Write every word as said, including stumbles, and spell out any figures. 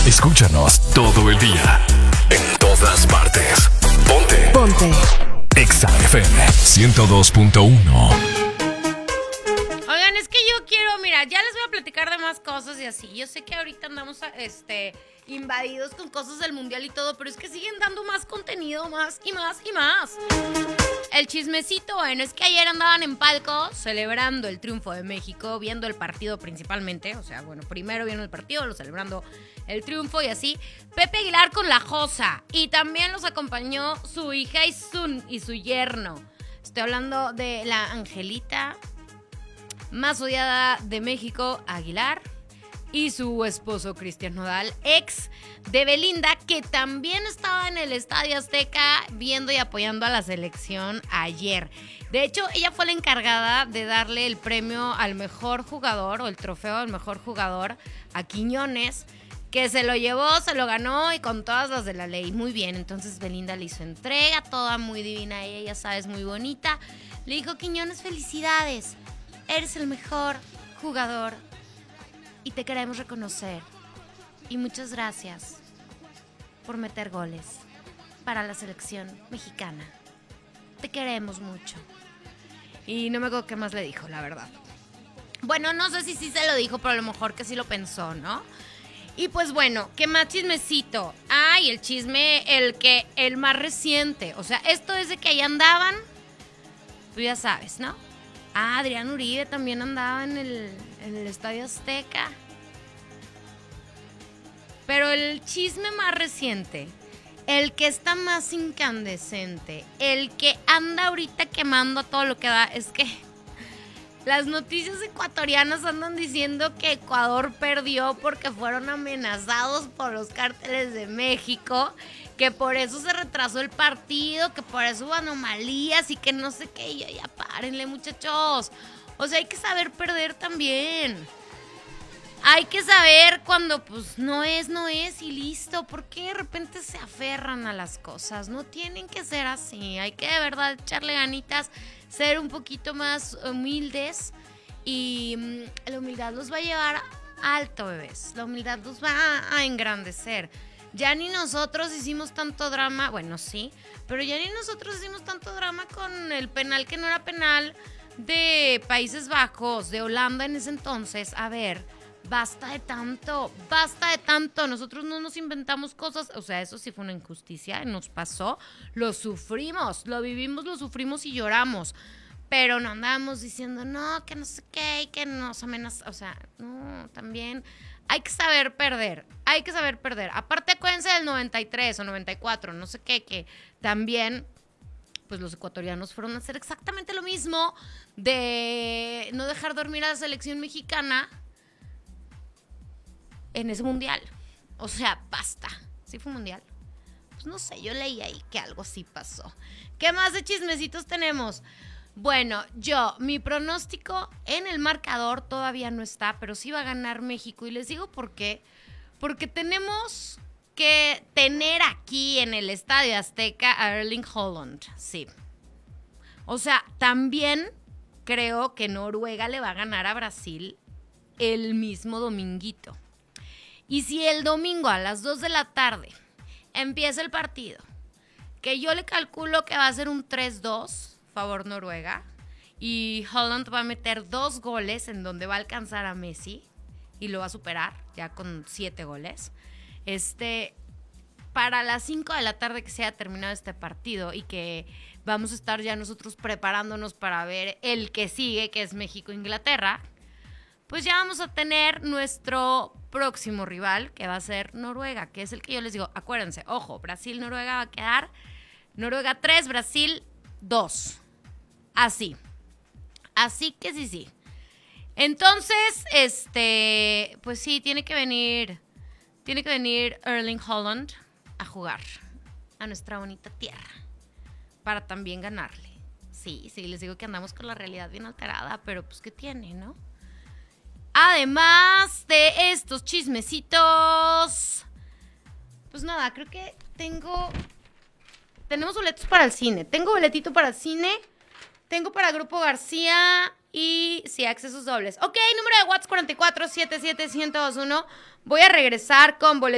Escúchanos todo el día, en todas partes. Ponte. Ponte. Exa F M ciento dos punto uno. Oigan, es que yo quiero, mira, ya les voy a platicar de más cosas y así. Yo sé que ahorita andamos, este, invadidos con cosas del mundial y todo, pero es que siguen dando más contenido, más y más y más. El chismecito, bueno, es que ayer andaban en palco celebrando el triunfo de México, viendo el partido principalmente. O sea, bueno, primero viendo el partido, lo celebrando el triunfo y así. Pepe Aguilar con la Josa. Y también los acompañó su hija Isun y su yerno. Estoy hablando de la Angelita más odiada de México, Aguilar, y su esposo Cristian Nodal, ex de Belinda, que también estaba en el Estadio Azteca viendo y apoyando a la selección ayer. De hecho, ella fue la encargada de darle el premio al mejor jugador, o el trofeo al mejor jugador, a Quiñones, que se lo llevó, se lo ganó y con todas las de la ley. Muy bien, entonces Belinda le hizo entrega, toda muy divina ella, ya sabes, muy bonita. Le dijo: Quiñones, felicidades, eres el mejor jugador y te queremos reconocer. Y muchas gracias por meter goles para la selección mexicana. Te queremos mucho. Y no me acuerdo qué más le dijo, la verdad. Bueno, no sé si sí se lo dijo, pero a lo mejor que sí lo pensó, ¿no? Y pues bueno, ¿qué más chismecito? Ay, el chisme, el que, el más reciente. O sea, esto es de que ahí andaban, tú ya sabes, ¿no? Ah, Adrián Uribe también andaba en el, en el Estadio Azteca. Pero el chisme más reciente, el que está más incandescente, el que anda ahorita quemando todo lo que da, es que las noticias ecuatorianas andan diciendo que Ecuador perdió porque fueron amenazados por los cárteles de México, que por eso se retrasó el partido, que por eso hubo anomalías y que no sé qué. Y yo, ya párenle, muchachos. O sea, hay que saber perder también. Hay que saber cuando pues no es, no es y listo. ¿Por qué de repente se aferran a las cosas? No tienen que ser así. Hay que de verdad echarle ganitas, ser un poquito más humildes. Y mmm, la humildad los va a llevar alto, bebés. La humildad los va a, a engrandecer. Ya ni nosotros hicimos tanto drama, bueno, sí, pero ya ni nosotros hicimos tanto drama con el penal que no era penal de Países Bajos, de Holanda en ese entonces. A ver, basta de tanto, basta de tanto. Nosotros no nos inventamos cosas, o sea, eso sí fue una injusticia, nos pasó, lo sufrimos, lo vivimos, lo sufrimos y lloramos. Pero no andábamos diciendo, no, que no sé qué, y que nos amenaza, o sea, no, también hay que saber perder, hay que saber perder. Aparte, acuérdense del noventa y tres o noventa y cuatro, no sé qué, que también, pues los ecuatorianos fueron a hacer exactamente lo mismo de no dejar dormir a la selección mexicana en ese mundial. O sea, basta. ¿Sí fue un mundial? Pues no sé, yo leí ahí que algo sí pasó. ¿Qué más de chismecitos tenemos? Bueno, yo, mi pronóstico en el marcador todavía no está, pero sí va a ganar México. Y les digo por qué. Porque tenemos que tener aquí en el Estadio Azteca a Erling Haaland. Sí. O sea, también creo que Noruega le va a ganar a Brasil el mismo dominguito. Y si el domingo a las dos de la tarde empieza el partido, que yo le calculo que va a ser un tres dos, favor Noruega, y Haaland va a meter dos goles en donde va a alcanzar a Messi y lo va a superar ya con siete goles. Este, para las cinco de la tarde que se haya terminado este partido y que vamos a estar ya nosotros preparándonos para ver el que sigue, que es México-Inglaterra, pues ya vamos a tener nuestro próximo rival, que va a ser Noruega, que es el que yo les digo, acuérdense, ojo, Brasil-Noruega va a quedar Noruega tres, Brasil dos. Así. Así que sí, sí. Entonces, este, pues sí, tiene que venir, tiene que venir Erling Haaland a jugar a nuestra bonita tierra para también ganarle. Sí, sí, les digo que andamos con la realidad bien alterada, pero pues ¿qué tiene, no? Además de estos chismecitos, pues nada, creo que tengo, tenemos boletos para el cine. Tengo boletito para el cine, tengo para Grupo García y sí, accesos dobles. Ok, número de WhatsApp cuatro cuatro siete siete uno cero dos uno. Voy a regresar con boletos